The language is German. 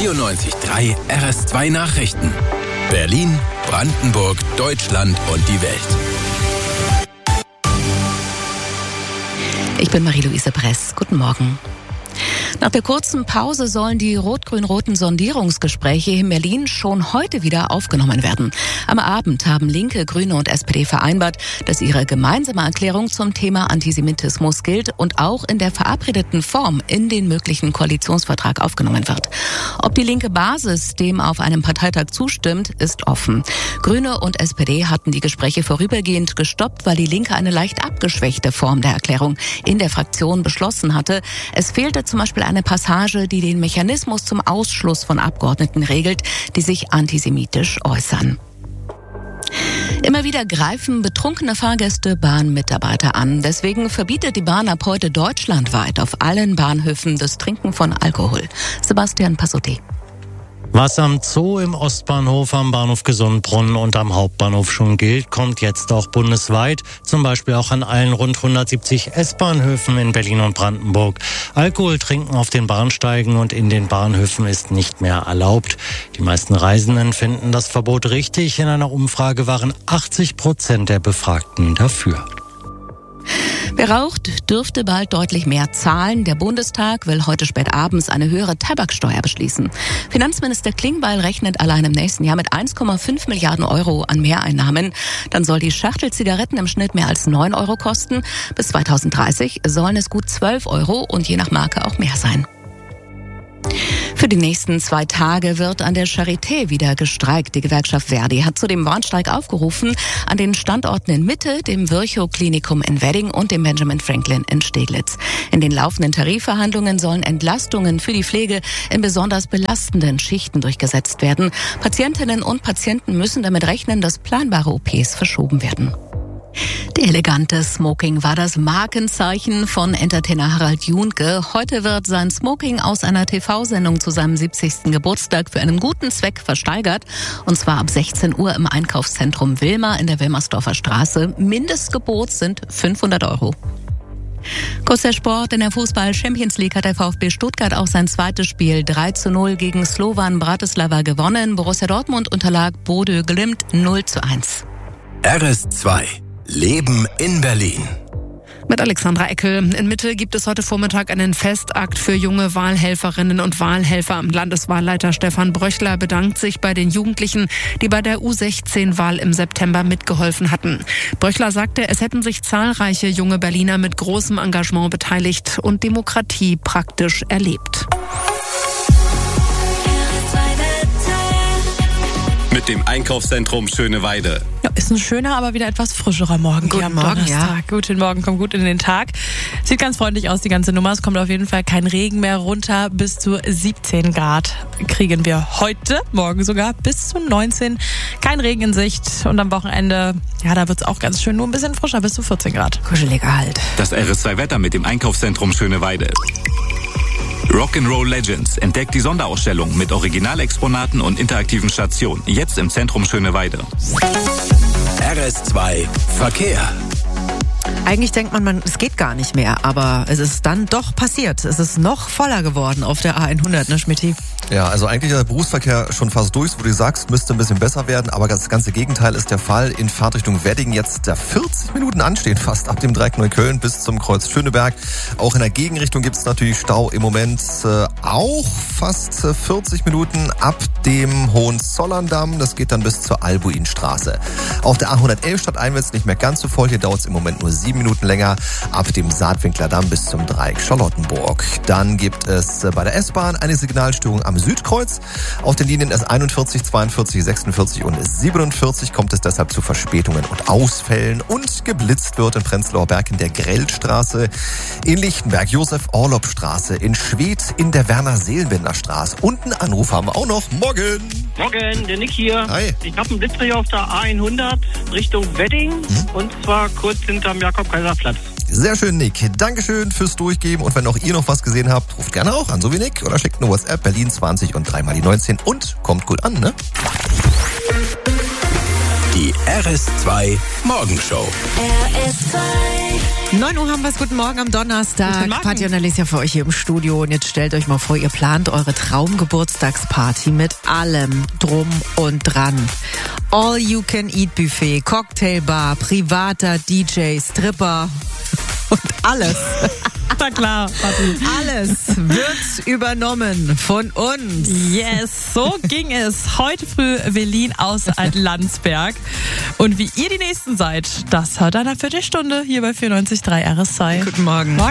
94.3 RS2 Nachrichten. Berlin, Brandenburg, Deutschland und die Welt. Ich bin Marie-Louise Bress. Guten Morgen. Nach der kurzen Pause sollen die rot-grün-roten Sondierungsgespräche in Berlin schon heute wieder aufgenommen werden. Am Abend haben Linke, Grüne und SPD vereinbart, dass ihre gemeinsame Erklärung zum Thema Antisemitismus gilt und auch in der verabredeten Form in den möglichen Koalitionsvertrag aufgenommen wird. Ob die linke Basis dem auf einem Parteitag zustimmt, ist offen. Grüne und SPD hatten die Gespräche vorübergehend gestoppt, weil die Linke eine leicht abgeschwächte Form der Erklärung in der Fraktion beschlossen hatte. Es fehlte zum Beispiel eine Passage, die den Mechanismus zum Ausschluss von Abgeordneten regelt, die sich antisemitisch äußern. Immer wieder greifen betrunkene Fahrgäste Bahnmitarbeiter an. Deswegen verbietet die Bahn ab heute deutschlandweit auf allen Bahnhöfen das Trinken von Alkohol. Sebastian Passotti. Was am Zoo, im Ostbahnhof, am Bahnhof Gesundbrunnen und am Hauptbahnhof schon gilt, kommt jetzt auch bundesweit, zum Beispiel auch an allen rund 170 S-Bahnhöfen in Berlin und Brandenburg. Alkohol trinken auf den Bahnsteigen und in den Bahnhöfen ist nicht mehr erlaubt. Die meisten Reisenden finden das Verbot richtig. In einer Umfrage waren 80% der Befragten dafür. Wer raucht, dürfte bald deutlich mehr zahlen. Der Bundestag will heute spät abends eine höhere Tabaksteuer beschließen. Finanzminister Klingbeil rechnet allein im nächsten Jahr mit 1,5 Milliarden Euro an Mehreinnahmen. Dann soll die Schachtel Zigaretten im Schnitt mehr als 9 Euro kosten. Bis 2030 sollen es gut 12 Euro und je nach Marke auch mehr sein. Für die nächsten 2 Tage wird an der Charité wieder gestreikt. Die Gewerkschaft Verdi hat zu dem Warnstreik aufgerufen an den Standorten in Mitte, dem Virchow-Klinikum in Wedding und dem Benjamin Franklin in Steglitz. In den laufenden Tarifverhandlungen sollen Entlastungen für die Pflege in besonders belastenden Schichten durchgesetzt werden. Patientinnen und Patienten müssen damit rechnen, dass planbare OPs verschoben werden. Der elegante Smoking war das Markenzeichen von Entertainer Harald Junke. Heute wird sein Smoking aus einer TV-Sendung zu seinem 70. Geburtstag für einen guten Zweck versteigert. Und zwar ab 16 Uhr im Einkaufszentrum Wilma in der Wilmersdorfer Straße. Mindestgebot sind 500 Euro. Kurz der Sport. In der Fußball-Champions League hat der VfB Stuttgart auch sein zweites Spiel 3:0 gegen Slovan Bratislava gewonnen. Borussia Dortmund unterlag Bodø Glimt 0:1. RS2 Leben in Berlin. Mit Alexandra Eckel. In Mitte gibt es heute Vormittag einen Festakt für junge Wahlhelferinnen und Wahlhelfer. Landeswahlleiter Stefan Bröchler bedankt sich bei den Jugendlichen, die bei der U16-Wahl im September mitgeholfen hatten. Bröchler sagte, es hätten sich zahlreiche junge Berliner mit großem Engagement beteiligt und Demokratie praktisch erlebt. Mit dem Einkaufszentrum Schöneweide. Ja, ist ein schöner, aber wieder etwas frischerer Morgen. Guten Morgen, ja. Guten Morgen, kommt gut in den Tag. Sieht ganz freundlich aus, die ganze Nummer. Es kommt auf jeden Fall kein Regen mehr runter. Bis zu 17 Grad kriegen wir heute, morgen sogar bis zu 19. Kein Regen in Sicht. Und am Wochenende, ja, da wird es auch ganz schön, nur ein bisschen frischer, bis zu 14 Grad. Kuscheliger halt. Das RS2-Wetter mit dem Einkaufszentrum Schöneweide. Rock'n'Roll Legends entdeckt die Sonderausstellung mit Originalexponaten und interaktiven Stationen. Jetzt im Zentrum Schöneweide. RS2 Verkehr. Eigentlich denkt man, es geht gar nicht mehr, aber es ist dann doch passiert. Es ist noch voller geworden auf der A100, ne, Schmitty? Ja, also eigentlich ist der Berufsverkehr schon fast durch, wo du sagst, müsste ein bisschen besser werden, aber das ganze Gegenteil ist der Fall. In Fahrtrichtung Wedding jetzt da 40 Minuten anstehen, fast ab dem Dreieck Neukölln bis zum Kreuz Schöneberg. Auch in der Gegenrichtung gibt es natürlich Stau im Moment auch fast 40 Minuten ab dem Hohenzollerndamm. Das geht dann bis zur Albuinstraße. Auf der A111 stadteinwärts nicht mehr ganz so voll. Hier dauert es im Moment nur 7 Minuten länger ab dem Saatwinklerdamm bis zum Dreieck Charlottenburg. Dann gibt es bei der S-Bahn eine Signalstörung am Südkreuz. Auf den Linien S41, 42, 46 und 47 kommt es deshalb zu Verspätungen und Ausfällen und geblitzt wird in Prenzlauer Berg in der Grellstraße, in Lichtenberg Josef-Orlopp-Straße, in Schwedt in der Werner-Seelenbender-Straße. Und einen Anruf haben wir auch noch. Morgen! Morgen, der Nick hier. Hi. Ich habe einen Blitzer hier auf der A100 Richtung Wedding und zwar kurz hinterm Jakob-Kaiser-Platz. Sehr schön, Nick. Dankeschön fürs Durchgeben. Und wenn auch ihr noch was gesehen habt, ruft gerne auch an, so wie Nick. Oder schickt eine WhatsApp Berlin 20 und 3 mal die 19 und kommt gut an, ne? Die RS2 Morgenshow. RS2 9 Uhr haben wir es. Guten Morgen am Donnerstag. Guten Morgen. Patti und Alicia für euch hier im Studio. Und jetzt stellt euch mal vor, ihr plant eure Traumgeburtstagsparty mit allem drum und dran. All-You-Can-Eat-Buffet, Cocktailbar, privater DJ, Stripper und alles. Na klar, Patti. Alles wird übernommen von uns. Yes, so ging es heute früh Berlin aus Landsberg. Und wie ihr die Nächsten seid, das hört einer Viertelstunde hier bei 94.3 RSI. Guten Morgen.